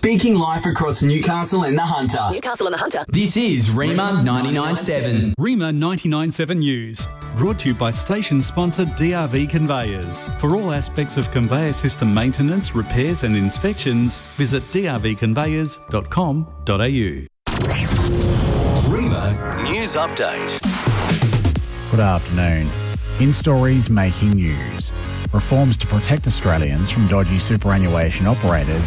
Speaking life across Newcastle and the Hunter. Newcastle and the Hunter. This is Rima 99.7. Rima 99.7 News. Brought to you by station sponsor DRV Conveyors. For all aspects of conveyor system maintenance, repairs and inspections, visit drvconveyors.com.au. Rima News Update. Good afternoon. In Stories Making News. Reforms to protect Australians from dodgy superannuation operators